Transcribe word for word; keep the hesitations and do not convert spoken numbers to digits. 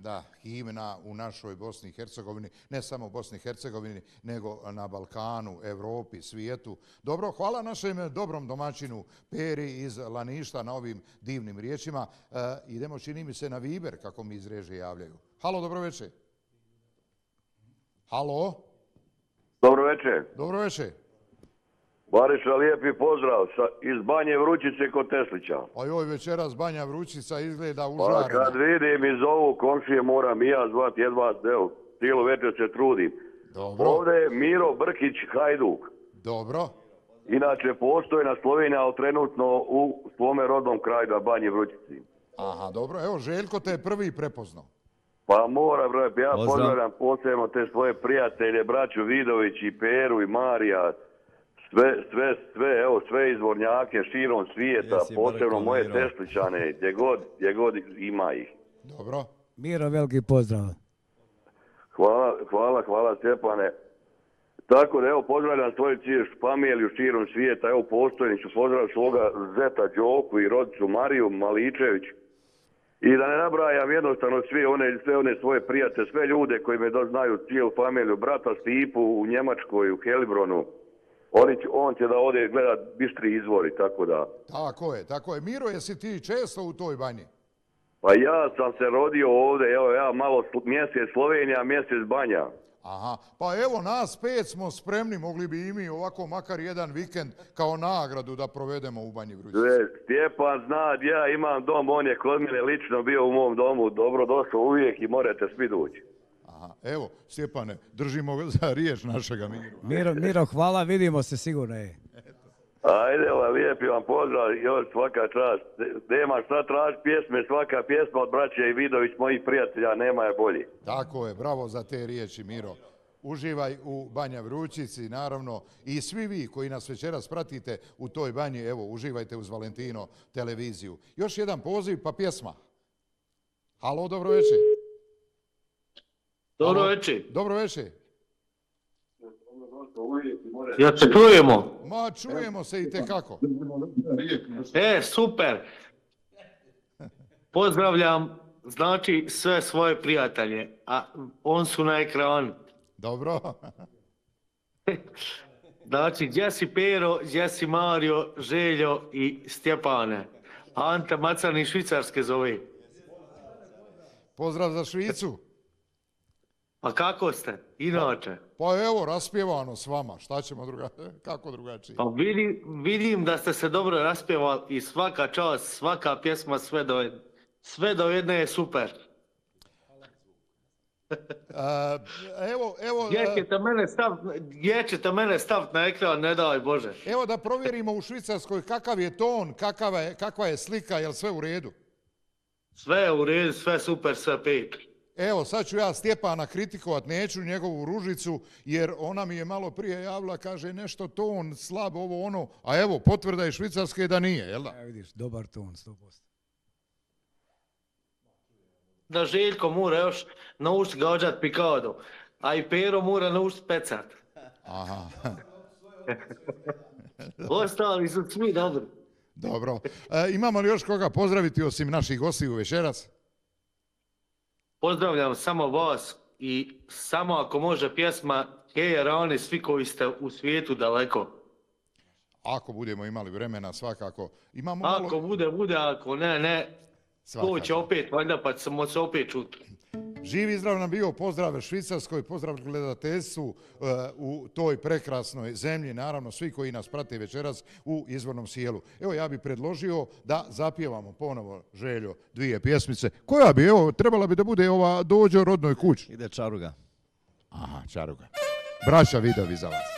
da, himna u našoj Bosni i Hercegovini, ne samo u Bosni i Hercegovini, nego na Balkanu, Evropi, svijetu. Dobro, hvala našem dobrom domaćinu Peri iz Laništa na ovim divnim riječima. E, idemo, čini mi se, na Viber, kako mi iz režije javljaju. Halo, dobro večer. Halo? Dobro večer. Dobro večer. Bariša, lijepi pozdrav sa, iz Banje Vrućice kod Teslića. A joj, večeras Banja Vrućica izgleda užarena. Pa kad vidim iz ovog komšije moram i ja zvati jedva, evo, cijelu večer se trudim. Dobro. Ovdje je Miro Brkić Hajduk. Dobro. Inače, postojna Slovenija, ali trenutno u svome rodnom kraju na Banji Vrućici. Aha, dobro. Evo, Željko te je prvi prepoznao. Pa mora, bro, ja pozdravljam posebno te svoje prijatelje, braću Vidović i Peru i Marija, sve, sve, sve, evo, sve izvornjake širom svijeta, posebno moje Teslićane, gdje god, gdje god ima ih. Dobro. Miro, veliki pozdrav. Hvala, hvala, hvala Stjepane. Tako da, evo, pozdravljam svoju familiju širom svijeta, evo, postojni ću pozdraviti svoga zeta Đoku i rodicu Mariju Maličević. I da ne nabrajam jednostavno sve one, sve one svoje prijatelje, sve ljude koji me doznaju cijelu familiju, brata Stipu u Njemačkoj, u Helibronu. On će, on će da ode gledat Bistri izvori, tako da. Tako je, tako je. Miro, jesi ti često u toj banji? Pa ja sam se rodio ovdje, evo ja malo mjesec Slovenija, mjesec Banja. Aha, pa evo nas pet smo spremni, mogli bi i mi ovako makar jedan vikend kao nagradu da provedemo u Banji Vrućici. Stjepan zna, ja imam dom, on je kod mene lično bio u mom domu, dobro došao uvijek i morate svi doći. Aha, evo, Stjepane, držimo za riječ našega Miro. Miro, Miro, hvala, vidimo se sigurno. Je. Ajde, ova, lijepi vam pozdrav, još svaka čast. Nema šta traži pjesme, svaka pjesma od braće i Vidović, mojih prijatelja, nema je bolji. Tako je, bravo za te riječi, Miro. Uživaj u Banja Vrućici, naravno, i svi vi koji nas večeras pratite u toj banji, evo, uživajte uz Valentino televiziju. Još jedan poziv, pa pjesma. Halo, dobro večer. Dobro večer. Dobro večer. Ja se čujemo. Ma, čujemo se i tekako. E, super. Pozdravljam, znači, sve svoje prijatelje, a on su na ekranu. Dobro. Znači, gdje si Pero, gdje si Mario, Željo i Stjepane. Ante Macani Švicarske zove. Pozdrav za Švicu. Pa kako ste, inače? Pa evo, raspjevano s vama, šta ćemo druga, kako drugačije? Pa vidim, vidim da ste se dobro raspjevali i svaka čast, svaka pjesma sve do, sve do jedne je super. Uh, evo, evo... Gdje ćete mene staviti mene stavit na ekran, ne daj Bože. Evo da provjerimo u Švicarskoj kakav je ton, kakava je, kakva je slika, je li sve u redu? Sve je u redu, sve super, sve pet. Evo, sad ću ja Stjepana kritikovat, neću njegovu Ružicu, jer ona mi je malo prije javila, kaže nešto ton, slab, ovo ono, a evo, potvrda je Švicarske da nije, jel da? Ja vidiš, dobar ton, sto posto. Da Željko mora još naučiti gađat pikadu, a i Pero mora naučiti pecat. Aha. Ostali su svi dobri. Dobro. E, imamo li još koga pozdraviti osim naših gostiju večeras? Pozdravljam samo vas i samo ako može pjesma Hej Rani, svi koji ste u svijetu daleko. Ako budemo imali vremena, svakako. Imamo ako malo... bude, bude, ako ne, ne. Svakako. To će opet, valjda pa ćemo se opet čuti. Živ i zdrav nam bio, pozdrav Švicarskoj, pozdrav gledateljstvu uh, u toj prekrasnoj zemlji, naravno svi koji nas prate večeras u izvornom sjelu. Evo ja bih predložio da zapjevamo ponovo, Željo, dvije pjesmice. Koja bi, evo, trebala bi da bude ova Dođo rodnoj kući. Ide Čaruga. Aha, Čaruga. Braća Vidovi za vas.